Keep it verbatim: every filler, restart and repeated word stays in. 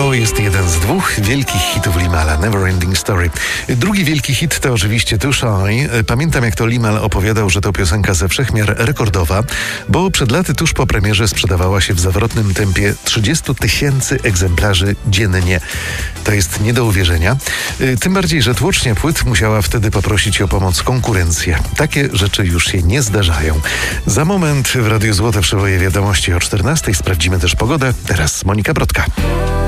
To jest jeden z dwóch wielkich hitów Limala, Neverending Story. Drugi wielki hit to oczywiście Too Shy. Pamiętam, jak to Limal opowiadał, że to piosenka ze wszechmiar rekordowa, bo przed laty tuż po premierze sprzedawała się w zawrotnym tempie trzydzieści tysięcy egzemplarzy dziennie. To jest nie do uwierzenia. Tym bardziej, że tłocznia płyt musiała wtedy poprosić o pomoc konkurencję. Takie rzeczy już się nie zdarzają. Za moment w Radiu Złote Przeboje wiadomości o czternastej sprawdzimy też pogodę. Teraz Monika Brodka.